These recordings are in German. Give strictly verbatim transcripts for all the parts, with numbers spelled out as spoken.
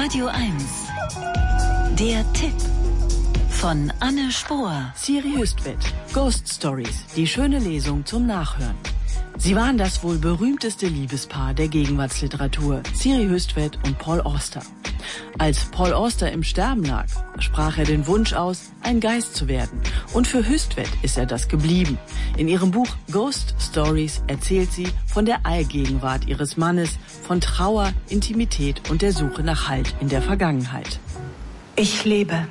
Radio eins. Der Tipp von Anne Spohr. Siri Hüstvedt, Ghost Stories, die schöne Lesung zum Nachhören. Sie waren das wohl berühmteste Liebespaar der Gegenwartsliteratur, Siri Hüstvedt und Paul Auster. Als Paul Auster im Sterben lag, sprach er den Wunsch aus, ein Geist zu werden. Und für Hüstvedt ist er das geblieben. In ihrem Buch Ghost Stories erzählt sie von der Allgegenwart ihres Mannes, von Trauer, Intimität und der Suche nach Halt in der Vergangenheit. Ich lebe.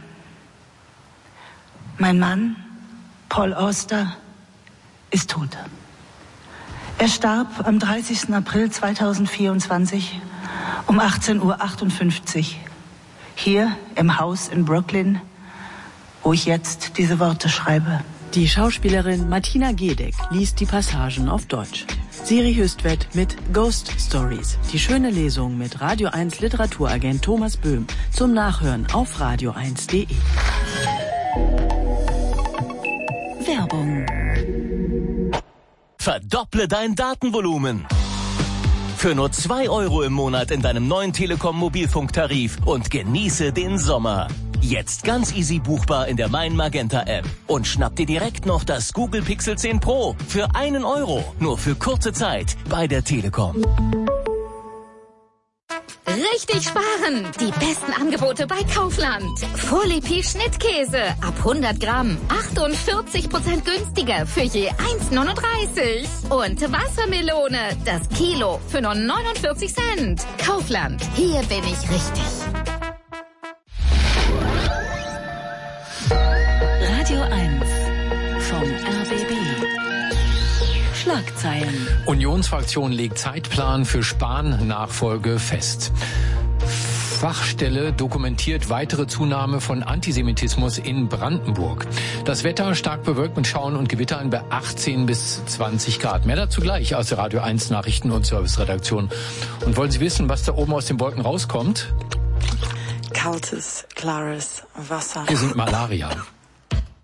Mein Mann, Paul Auster, ist tot. Er starb am dreißigsten April zweitausendvierundzwanzig um achtzehn Uhr achtundfünfzig hier im Haus in Brooklyn, wo ich jetzt diese Worte schreibe. Die Schauspielerin Martina Gedeck liest die Passagen auf Deutsch. Siri Hüstvedt mit Ghost Stories, die schöne Lesung mit Radio eins Literaturagent Thomas Böhm zum Nachhören auf radio eins punkt de. Werbung. Verdopple dein Datenvolumen. Für nur zwei Euro im Monat in deinem neuen Telekom-Mobilfunktarif und genieße den Sommer. Jetzt ganz easy buchbar in der Mein Magenta App. Und schnapp dir direkt noch das Google Pixel zehn Pro für einen Euro. Nur für kurze Zeit bei der Telekom. Richtig sparen! Die besten Angebote bei Kaufland. Fourlipi Schnittkäse ab hundert Gramm. achtundvierzig Prozent günstiger für je eins neununddreißig. Und Wassermelone, das Kilo für nur neunundvierzig Cent. Kaufland, hier bin ich richtig. Radio eins vom R B B. Schlagzeilen. Unionsfraktion legt Zeitplan für Spahn-Nachfolge fest. Fachstelle dokumentiert weitere Zunahme von Antisemitismus in Brandenburg. Das Wetter stark bewölkt mit Schauern und Gewittern bei achtzehn bis zwanzig Grad. Mehr dazu gleich aus der Radio eins Nachrichten- und Serviceredaktion. Und wollen Sie wissen, was da oben aus den Wolken rauskommt? Kaltes, klares Wasser. Wir sind Malaria.